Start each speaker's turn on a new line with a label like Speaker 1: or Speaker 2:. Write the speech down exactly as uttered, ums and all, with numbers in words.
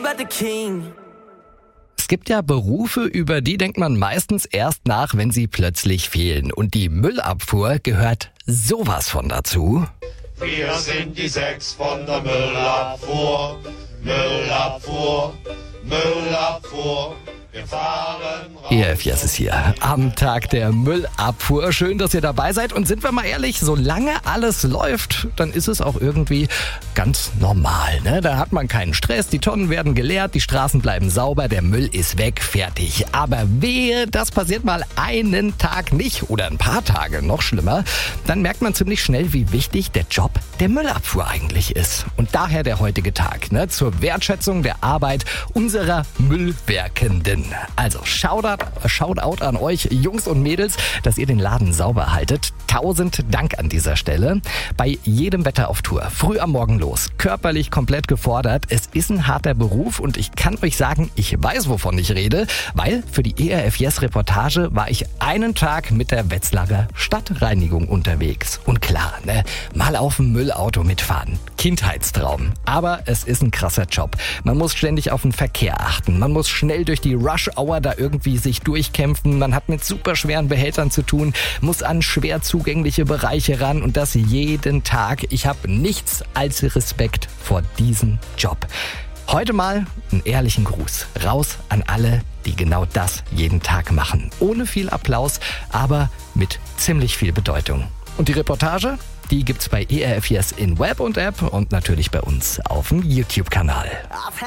Speaker 1: like the king.
Speaker 2: Es gibt ja Berufe, über die denkt man meistens erst nach, wenn sie plötzlich fehlen. Und die Müllabfuhr gehört sowas von dazu.
Speaker 3: Wir sind die Sechs von der Müllabfuhr, Müllabfuhr, Müllabfuhr. Wir fahren raus.
Speaker 2: E R F Yes ist hier am Tag der Müllabfuhr. Schön, dass ihr dabei seid. Und sind wir mal ehrlich, solange alles läuft, dann ist es auch irgendwie ganz normal. Ne? Da hat man keinen Stress, die Tonnen werden geleert, die Straßen bleiben sauber, der Müll ist weg, fertig. Aber wehe, das passiert mal einen Tag nicht oder ein paar Tage, noch schlimmer. Dann merkt man ziemlich schnell, wie wichtig der Job der Müllabfuhr eigentlich ist. Und daher der heutige Tag, ne? Zur Wertschätzung der Arbeit unserer Müllwerkenden. Also Shoutout, Shoutout an euch Jungs und Mädels, dass ihr den Laden sauber haltet. Tausend Dank an dieser Stelle. Bei jedem Wetter auf Tour, früh am Morgen los, körperlich komplett gefordert. Es ist ein harter Beruf und ich kann euch sagen, ich weiß, wovon ich rede, weil für die E R F Yes Reportage war ich einen Tag mit der Wetzlarer Stadtreinigung unterwegs. Und klar, ne, mal auf dem Müllauto mitfahren. Kindheitstraum. Aber es ist ein krasser Job. Man muss ständig auf den Verkehr achten. Man muss schnell durch die Rush Hour da irgendwie sich durchkämpfen. Man hat mit super schweren Behältern zu tun, muss an schwer zugängliche Bereiche ran und das jeden Tag. Ich habe nichts als Respekt vor diesem Job. Heute mal einen ehrlichen Gruß raus an alle, die genau das jeden Tag machen. Ohne viel Applaus, aber mit ziemlich viel Bedeutung. Und die Reportage, die gibt's bei E R F Yes in Web und App und natürlich bei uns auf dem YouTube-Kanal.